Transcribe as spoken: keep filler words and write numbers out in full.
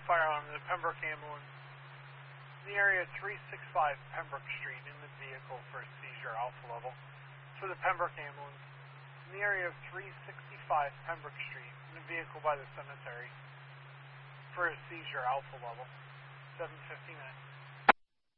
firearm in the Pembroke ambulance in the area three sixty-five Pembroke Street in the vehicle for a seizure alpha level. For the Pembroke ambulance in the area of three sixty-five Pembroke Street in the vehicle by the cemetery for a seizure alpha level. seven fifty-nine.